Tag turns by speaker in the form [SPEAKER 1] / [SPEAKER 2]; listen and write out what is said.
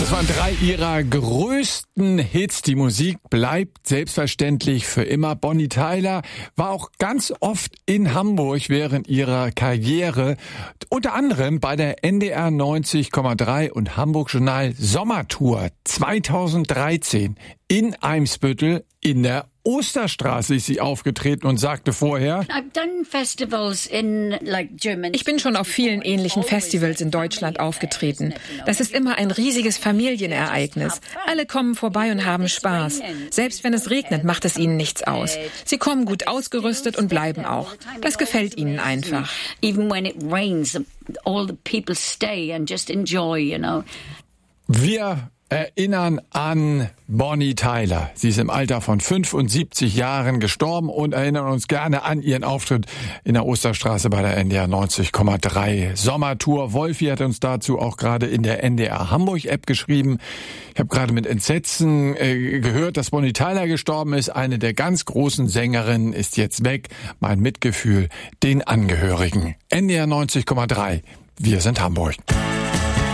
[SPEAKER 1] Das waren 3 ihrer größten Hits. Die Musik bleibt selbstverständlich für immer. Bonnie Tyler war auch ganz oft in Hamburg während ihrer Karriere. Unter anderem bei der NDR 90,3 und Hamburg Journal Sommertour 2013 in Eimsbüttel in der Osterstraße ist sie aufgetreten und sagte vorher:
[SPEAKER 2] Ich bin schon auf vielen ähnlichen Festivals in Deutschland aufgetreten. Das ist immer ein riesiges Familienereignis. Alle kommen vorbei und haben Spaß. Selbst wenn es regnet, macht es ihnen nichts aus. Sie kommen gut ausgerüstet und bleiben auch. Das gefällt ihnen einfach.
[SPEAKER 3] Even when it rains, all the people stay and just enjoy, you know.
[SPEAKER 1] Wir erinnern an Bonnie Tyler. Sie ist im Alter von 75 Jahren gestorben und erinnern uns gerne an ihren Auftritt in der Osterstraße bei der NDR 90,3 Sommertour. Wolfi hat uns dazu auch gerade in der NDR Hamburg App geschrieben. Ich habe gerade mit Entsetzen gehört, dass Bonnie Tyler gestorben ist. Eine der ganz großen Sängerinnen ist jetzt weg. Mein Mitgefühl den Angehörigen. NDR 90,3. Wir sind Hamburg.